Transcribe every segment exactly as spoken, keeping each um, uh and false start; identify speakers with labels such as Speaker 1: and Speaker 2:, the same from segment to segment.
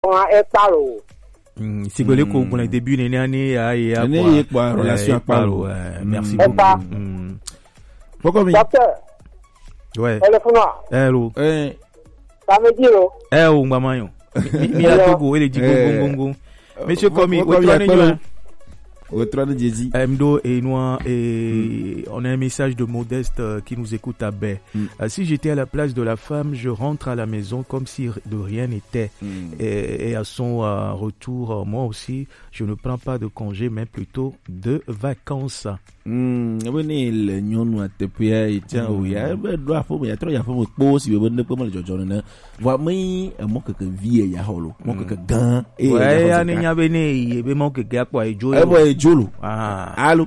Speaker 1: point est paro.
Speaker 2: Si vous voulez qu'on ait début d'année année à y a
Speaker 3: quoi relation à paro.
Speaker 2: Merci beaucoup.
Speaker 3: Pourquoi mais
Speaker 1: Docteur.
Speaker 2: Ouais.
Speaker 1: Téléphone.
Speaker 2: Hello.
Speaker 3: Eh.
Speaker 1: Ça me dit oh.
Speaker 2: Eh oh maman yo. Mi la Togo et les dit gong gong. Monsieur Komi, au trois
Speaker 3: Au trois de Jésus.
Speaker 2: Mdo et Noir et on a un message de Modeste qui nous écoute à Baie. Mm. Euh, si j'étais à la place de la femme, je rentre à la maison comme si de rien n'était. Mm. Et, et à son euh, retour, euh, moi aussi, je ne prends pas de congé, mais plutôt de vacances.
Speaker 3: Hmm, oui, le nyon te pia et tiens, oui, il doit faut, il y a trop, il y a faut me pose, il veut ne pas mal de gens, non. Vois, mais, moi, que vie, il y a holo, moi, que gant, et,
Speaker 2: ouais, il y a n'y a béné, il y a mon que gars, quoi, et Jolo.
Speaker 3: Eh, ouais, Jolo.
Speaker 2: Ah.
Speaker 3: Allô?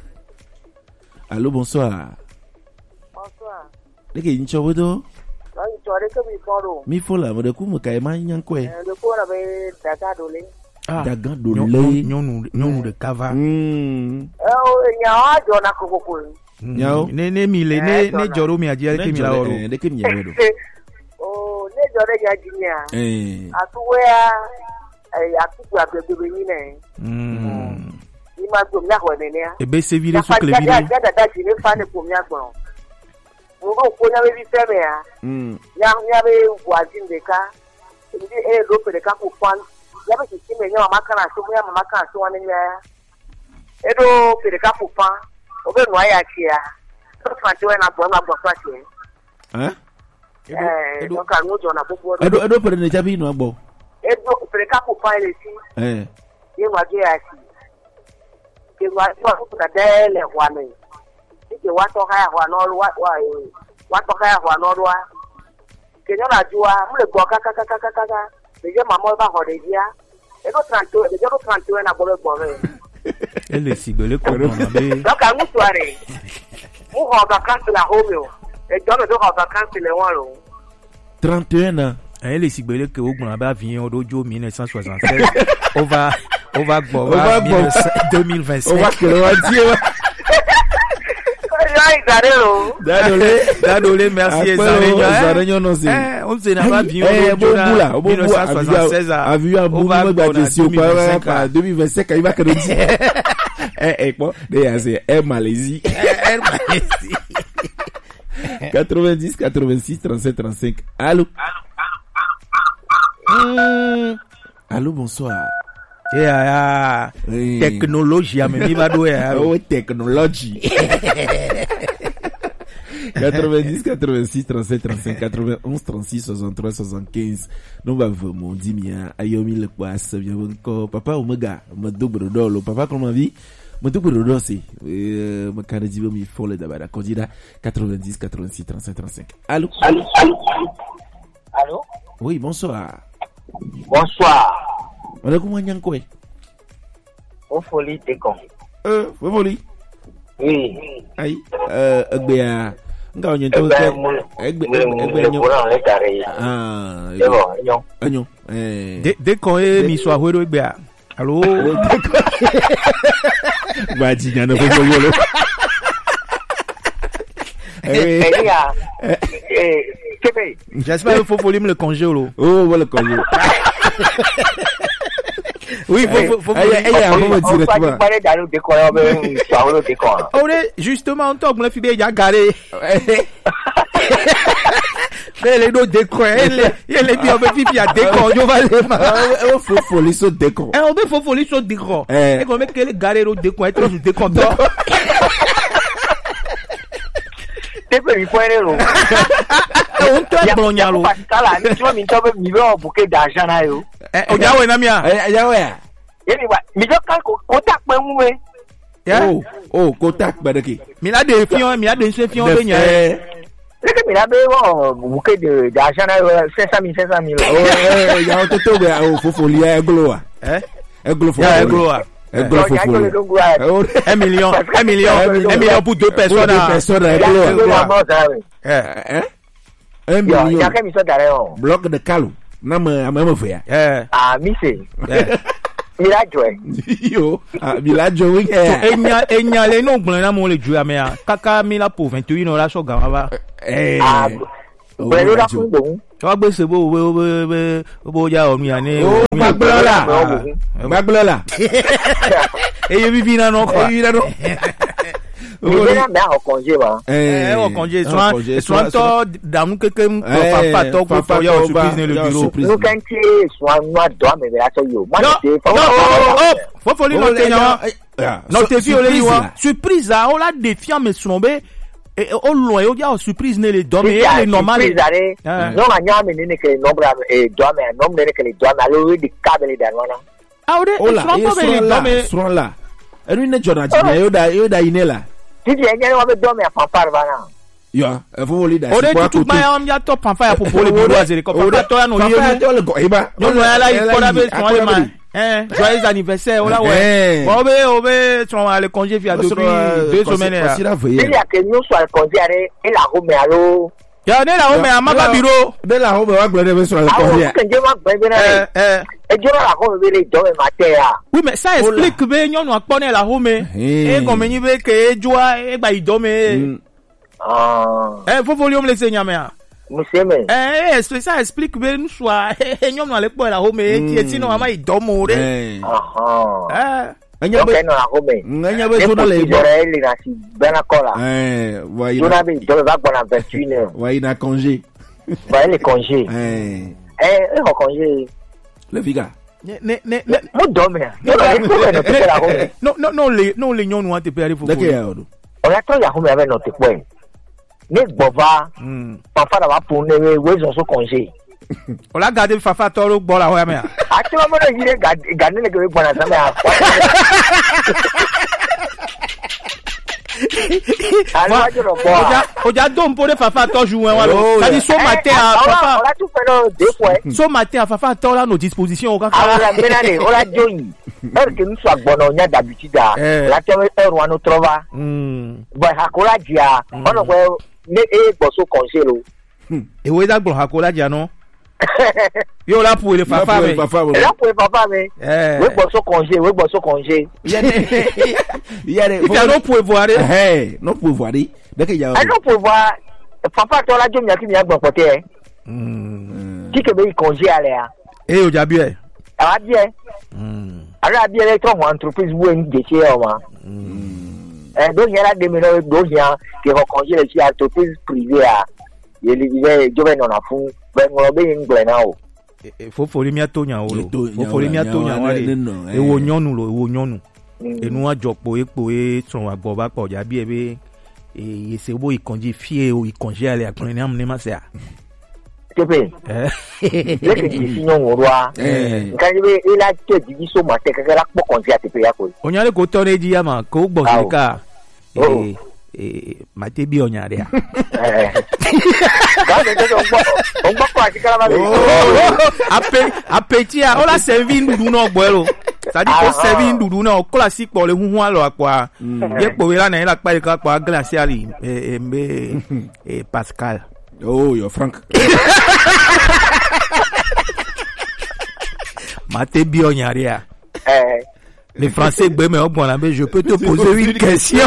Speaker 3: Allô, bonsoir.
Speaker 1: Bonsoir.
Speaker 3: Dès qu'il y a une chose,
Speaker 1: non, tu as que mi folo.
Speaker 3: Mi fola, mais de coup, me caille mal, y'en quoi.
Speaker 1: Le coup, on avait daga dolé.
Speaker 2: Ah,
Speaker 3: daga dolé.
Speaker 2: Nyon nous de cava.
Speaker 3: Hmm.
Speaker 1: Oh, il y a un don à coco.
Speaker 3: Nyao.
Speaker 2: Ne ne mi le ne ne joro mi adia ke mi la oro.
Speaker 3: De ke mi yedo.
Speaker 1: Oh, ne joro ya jinia.
Speaker 3: Eh.
Speaker 1: Atuwea eh atuwa bebe ni ne.
Speaker 2: Mm.
Speaker 1: Ima go mi aho ne ne.
Speaker 2: E be se vire so kle vire.
Speaker 1: Ya da da ji ne fa ne ko mi agbon. Mo go ko nya be se me ya.
Speaker 3: Mm.
Speaker 1: Ya ya be wa jin de ka. Ndi e do pe de ka ko fan. Ya be ti me nya mama kana so ya mama kana so ne ya. E do pe de ka ko fan. Obe no aya kia. So fanti we na bo na bo fa tie.
Speaker 3: Hein?
Speaker 1: Eh, donc à nous on a beaucoup.
Speaker 3: Edo edo pe ne jabi no agbo.
Speaker 1: Edo pe ka ko fan le si.
Speaker 3: Eh.
Speaker 1: Ye wa ge asi. Ke wa so ko da dele wa me. Ke wa to ha wa no wa wa wa to ha wa no wa. Ke no la jua, mu le gbo ka ka ka ka ka ka. Le je mama ba ho de dia. Edo trente, le je ko trente na bo le gbo me.
Speaker 2: Elle est ciblée comme on avait.
Speaker 1: Donc à nous soirée. Où on va vacances la home. Et dans le dos on va vacances le walo.
Speaker 3: trente et un ans.
Speaker 2: Elle est ciblée que on avait vient au dojo mille neuf cent soixante-seize. On va on va on va deux mille vingt-cinq.
Speaker 3: On va que le dire.
Speaker 2: Dadolé, Dadolé, merci.
Speaker 3: Zarenyo non c'est.
Speaker 2: Eh, on se n'a pas bien
Speaker 3: au dojo
Speaker 2: mille neuf cent soixante-seize.
Speaker 3: A vu un bout de bagage par deux mille vingt-cinq il va que le dire. Eh eh quoi? D'ailleurs c'est Air Malaisie.
Speaker 2: Air Malaisie.
Speaker 3: quatre-vingt-dix quatre-vingt-six trente-sept trente-cinq. Allô? Mmh. Allô, bonsoir.
Speaker 2: Yeah, yeah. Technologie, mais il va douer.
Speaker 3: Oh, technologie. quatre-vingt-dix quatre-vingt-six trente-sept trente-cinq quatre-vingt-onze trente-six soixante-trois soixante-quinze. Non, bah, vraiment, dis-moi, ayomi le quoi, ça vient encore. Papa, omega, me double d'or, papa, comment vie? Me double d'or, c'est, euh, me carré dit, me folle d'abord, la candidat, quatre-vingt-dix quatre-vingt-six trente-sept trente-cinq. Allô?
Speaker 1: Allô? Allô? Allô?
Speaker 3: Oui, bonsoir.
Speaker 1: Bonsoir.
Speaker 3: On a comment y'en quoi?
Speaker 1: Au folie t'es con.
Speaker 3: Euh, au folie?
Speaker 1: Oui.
Speaker 3: Aïe, euh, Egbea. Nga onye to egbe egbe nyo. Ah.
Speaker 1: Ebo, nyo.
Speaker 3: Nyo. Eh.
Speaker 2: De de ko e mi so ahwero Egbea. Allô?
Speaker 3: Ba ji nya no fo yolo.
Speaker 1: Eh, eh, eh, Kébé.
Speaker 2: J'espère qu'il faut voler le congé là.
Speaker 3: Oh, voilà le congé.
Speaker 2: Oui, faut faut faut.
Speaker 3: Eh, eh, on va dire
Speaker 1: tu vas parler d'aller décorer ben ça on le décore.
Speaker 2: Oh, justement, on tombe la fille ya garé. Mais les deux décors, elle elle est bien pipi à décor, je vais les
Speaker 3: on faut folie sur décor.
Speaker 2: Eh, on veut faut folie sur décor. Et qu'on met que les garé au décor, être sur décor.
Speaker 1: T'es pas il faut aller là.
Speaker 2: On te blogna lo.
Speaker 1: Kala, ni tu vas m'inter mi va bouquet d'argent là yo.
Speaker 2: Eh, o jawe na mia.
Speaker 3: Eh, jawe.
Speaker 1: Yeni wa, mi jo kan ko contact pe mu we.
Speaker 3: Oh, oh, contact ba de ki.
Speaker 2: Mi la de fion, mi la de se fion be nya.
Speaker 1: C'est que mi la be wo bouquet de d'argent là cinq cent mille cinq cent mille.
Speaker 3: Oh, eh, ya o to to be o fofoli e gloa.
Speaker 2: Eh?
Speaker 3: E glo fofoli.
Speaker 2: Ya e gloa.
Speaker 3: E glo fofoli.
Speaker 2: Un million, un million, un million pour deux personnes.
Speaker 3: Deux personnes e gloa.
Speaker 2: Eh,
Speaker 3: eh? Un million.
Speaker 1: Ya ke mi so dare o.
Speaker 3: Bloc de Kalu. Na me amama fia.
Speaker 2: Eh.
Speaker 1: Ah, mi se. Mirajo e.
Speaker 3: Yo, ah mirajo we.
Speaker 2: Enya enya le no gbon na mo le ju amea. Kaka mi la pour vingt et une heures so ga wa.
Speaker 3: Eh.
Speaker 1: Ah.
Speaker 4: Bẹ̀rẹ̀ ló fún gbòhún.
Speaker 2: Wọ́n gbé sebo wo wo wo wo ya ọ̀run yà ní.
Speaker 3: Ó gbàgbọ́lá. Gbàgbọ́lá.
Speaker 2: Eye bíbí náà nọ kọ́.
Speaker 3: Eyi nanu.
Speaker 4: Ìgbé náà bẹ́ẹ̀ àwọn kọ̀ǹjé wa.
Speaker 2: Ẹ wọ̀ kànjé soin tọ́ dànù kékeré ń tọ́ fàfà tọ́ kó fọ́ yà ọ̀ surprise ní le bureau.
Speaker 4: Nous quand tu es soin nous adore mais mais attends yo. Moi
Speaker 2: Non,
Speaker 4: c'est
Speaker 2: non, oh, faut faut lui noter non. Non, t'es vu ole yiwa. Surprise ah, on l'a défiant mais sonombe. Et au loin, il y a une surprise né les dom et les normal.
Speaker 4: Non, on y a mais n'est que nombre et dom et nombre n'est que les dom alors il dit câble dans là.
Speaker 2: Ah ouais,
Speaker 3: Ola,
Speaker 2: ils sont pas les dom.
Speaker 3: Sont là. Et lui ne jona jina yoda yoda inela.
Speaker 4: Tu dis il y a un dom et fanfare vana.
Speaker 3: Yo, il faut voler da.
Speaker 2: Ode tu ma ya ya top fanfare pour pour les bourgeois et comme papa toi no yé.
Speaker 3: Papa le ko iba.
Speaker 2: Non no ya la il faut la be son le man. Hein, joyeux anniversaire, ola ouais. Obe obe son le congé fi a depuis deux semaines là.
Speaker 4: Il y a que nous soit congé et la home allo.
Speaker 2: Ya ne la home a ma bureau.
Speaker 3: De la home wa gbere be sur le congé.
Speaker 4: Ah, que je ma gbere na. Eh, et je la home be le dom matin.
Speaker 2: Oui, mais ça explique que be nyon wa pone la home. Et comme ni be que joie e gba idome.
Speaker 4: Ah.
Speaker 2: Eh, faut volume les seigneurs.
Speaker 4: Monsieur mais.
Speaker 2: Eh, ça explique que nous soit nyon wa le pone la home et ti sinon ama idomo re.
Speaker 4: Ah.
Speaker 2: Eh.
Speaker 3: Anya be
Speaker 4: no la home.
Speaker 3: Anya be zona le
Speaker 4: bo. Il na si bena kola.
Speaker 3: Eh, wa ina.
Speaker 4: Zona be do va bona vingt et une heures.
Speaker 3: Wa ina congé.
Speaker 4: Va les congés.
Speaker 3: Eh.
Speaker 4: Eh, au congé.
Speaker 3: Le figa.
Speaker 2: Ne ne ne.
Speaker 4: Mo domina.
Speaker 2: Non non non les non les nyon wa te pere fo.
Speaker 3: Dake ya odo.
Speaker 4: On a trop ya home avec notre point. Ne gbova. Hmm. Papa va pour ne we zo so congé.
Speaker 2: On l'a gardé Fafa Toro bon la ouais mais.
Speaker 4: Ah tu vas me dire garder le que bon ça mais. Alors je le vois.
Speaker 2: On a don pour Fafa Toro jouer wala. Ça dit son matin à Fafa.
Speaker 4: On a tout fait deux fois.
Speaker 2: Son matin à Fafa Toro à nos dispositions au
Speaker 4: Ah on a mené, on a joint. Heure que nous soit bon on a d'habitude la terre heure on nous trouve. Hmm. Bon hakola dia. On va ne e bosso congé lo.
Speaker 2: Et où est ça bon hakola dia non? Yo là pour le Fafa mais.
Speaker 4: Là pour le Papa mais. Oui bosso congé, oui bosso congé.
Speaker 3: Il y a des il y a des
Speaker 2: il y a non pour voir.
Speaker 3: Eh, non pour voir. Dès qu'il y a
Speaker 4: ah non pour voir Papa toi là je m'y a qui m'y a bon côté. Hmm. Qui que be congé aller.
Speaker 2: Eh o bien.
Speaker 4: Ah bien. Hmm. Alors bien les trois entreprises où une de chez moi. Eh donc il y a des ménages donc il y a qui vont congé les entreprises privées à il est je vais non à fond ben on be ngble na o
Speaker 2: e fo fo le mi atonya o lo fo fo le mi atonya wa le e wo nyonu lo e wo nyonu enu ajopo epo e tun wa gbo ba po ja bi e be e se bo ikonji fie o ikonji ale akun ni am ni ma se a
Speaker 4: tepe eh le ke di sinyo ngorwa eh kan be e la ke di so ma te ka la po konji atepe ya ko
Speaker 2: onyale ko to ne di ya ma ko gbo sika eh eh mate bi onyare a
Speaker 4: eh ba de do gbo o gbo ko ati kala ba
Speaker 2: ape apeti a o la servi ndudu na ogbo ero ça dit ko servi ndudu na o classique pour le hunhun alo akwa ye po we la na la pa le ka pa glacial eh mbe eh Pascal.
Speaker 3: Oh yo Frank.
Speaker 2: Mate bi onyare a
Speaker 4: eh
Speaker 2: les Français gbe me ogbon la be je peux te poser une question.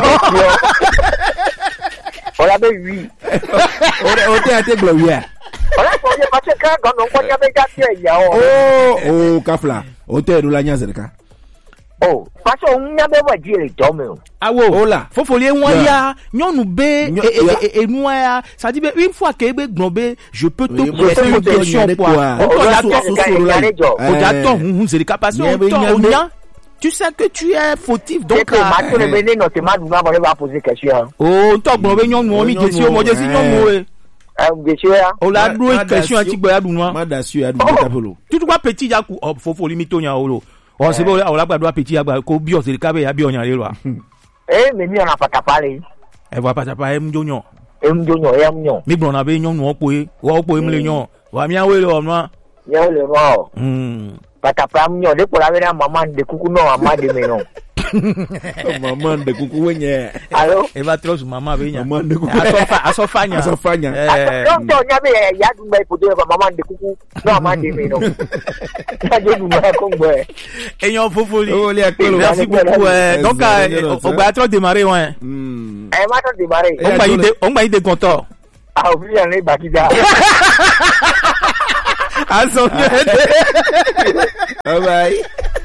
Speaker 4: On a bien oui.
Speaker 3: On a été gloria.
Speaker 4: On a posé parce que quand on connaît avec Gabriel ya
Speaker 3: oh oh kafla. On te rula nya zerka.
Speaker 4: Oh, parce qu'on a bien dit les domme.
Speaker 2: Ah wo. Ola. Fofolie won ya, nyonu be et nous ya, ça dit une fois que be globé, je peux te poser une question quoi. On attend on c'est capacité on nya. Tu sais que tu es fautif donc
Speaker 4: maintenant le bénin notamment nous va va poser question.
Speaker 2: Oh, to globé nyonu o mi jesi o mo jesi nyonu e.
Speaker 4: Ah, jesi ya.
Speaker 2: O la do question anti gbo ya du no.
Speaker 3: Ma da su ya du tapolo.
Speaker 2: Tu tu quoi petit ya ku fofo limito nya o lo. On se bo la gbadua petit ya ko bi o se ka be ya bi onya re lo.
Speaker 4: Eh, mais mi on a pas tapale.
Speaker 2: E wa pa tapa em jonyo.
Speaker 4: Em jonyo em nyo.
Speaker 2: Mi gbon na be nyonu o po e. Wo po em le nyon. Wa mi awe lo no.
Speaker 4: Ya le ro.
Speaker 2: Hmm.
Speaker 4: Patapa mnyo de pola vera maman de kuku no ama de me no.
Speaker 3: Maman de kuku wenye.
Speaker 4: Allo?
Speaker 2: E va trop maman be nya.
Speaker 3: Maman de kuku.
Speaker 2: Asofa asofanya.
Speaker 3: Asofanya.
Speaker 4: Eh. Donc to nya be ya du mai podo maman de kuku no ama de me no. Ya je du mai ko ngbe.
Speaker 2: Eyan fofoli.
Speaker 3: Oh le akelo.
Speaker 2: Merci beaucoup. Donc on va trop démarrer ouais.
Speaker 3: Hmm.
Speaker 4: Eh ma trop démarrer.
Speaker 2: On va ide on va ide content.
Speaker 4: Ah oui, on est bakida.
Speaker 2: Ah, son
Speaker 3: Bye bye.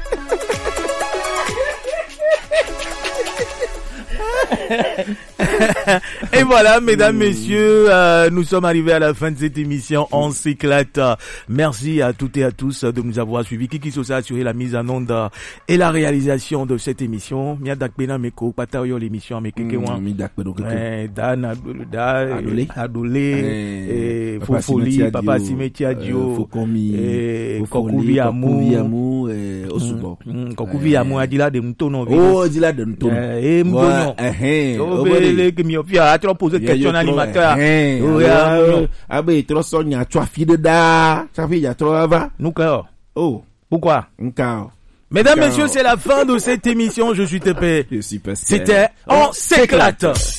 Speaker 2: Et voilà, mesdames, messieurs, euh, nous sommes arrivés à la fin de cette émission. On s'éclate. Merci à toutes et à tous de nous avoir suivis. Kiki Sosa a assuré la mise en onde et la réalisation de cette émission. Mia dakbena meko patario l'émission mais keke wan.
Speaker 3: Mi dakbena keke.
Speaker 2: Eh, Dan da
Speaker 3: Adolé.
Speaker 2: Adolé. Eh, Fofoli, Papa Simetia Dio.
Speaker 3: Fokomi.
Speaker 2: Eh, Kokuvi Amu.
Speaker 3: Kokuvi Amu. Eh, Osubo.
Speaker 2: Kokuvi Amu Adila de Mtono.
Speaker 3: Oh, Adila de Mtono.
Speaker 2: Eh, Mtono.
Speaker 3: Eh,
Speaker 2: oh, les que mi ofia a trop posé question animateur.
Speaker 3: Oh, ah ben trop sonya tu as fille da, ça fait ya trop avant.
Speaker 2: Nous quoi?
Speaker 3: Oh,
Speaker 2: pourquoi?
Speaker 3: Encore.
Speaker 2: Mesdames, messieurs, c'est la fin de cette émission. Je suis T P.
Speaker 3: Je suis Pascal.
Speaker 2: C'était On s'éclate.